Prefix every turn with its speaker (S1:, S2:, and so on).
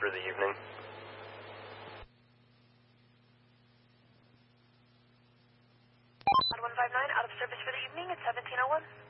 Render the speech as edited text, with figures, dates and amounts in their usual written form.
S1: for the evening.
S2: 159, out of service for the evening at 1701.